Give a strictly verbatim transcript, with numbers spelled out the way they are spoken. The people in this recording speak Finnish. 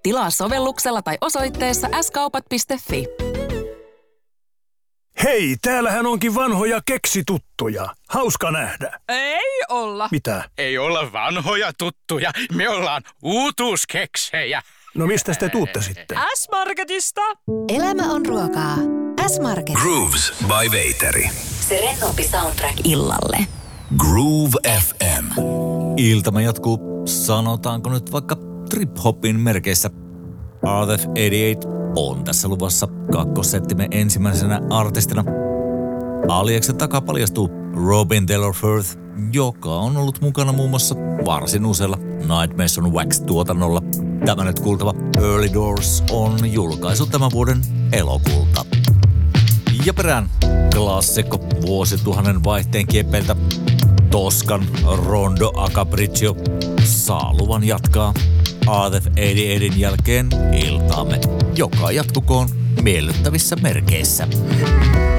Tilaa sovelluksella tai osoitteessa s kaupat piste f i. Hei, täällähän onkin vanhoja keksituttuja. Hauska nähdä. Ei olla. Mitä? Ei olla vanhoja tuttuja. Me ollaan uutuuskeksejä. No mistä te tuutte sitten? S-Marketista. Elämä on ruokaa. S-Market. Grooves by Veiteri. Se rennompi soundtrack illalle. Groove F M. Iltama jatkuu, sanotaanko nyt vaikka trip-hopin merkeissä. R F kahdeksankymmentäkahdeksan on tässä luvassa kakkossettimme ensimmäisenä artistina. Alieksen takaa paljastuu Robin Taylor Firth, joka on ollut mukana muun muassa varsin usealla Nightmares on Wax-tuotannolla. Tämä nyt kuultava Early Doors on julkaisu tämän vuoden elokuulta. Ja perään klassikko vuosituhannen vaihteen kieppeiltä Toskan Rondo a Capriccio saa luvan jatkaa R F kahdeksankymmentäkahdeksan jälkeen iltaamme, joka jatkukoon miellyttävissä merkeissä.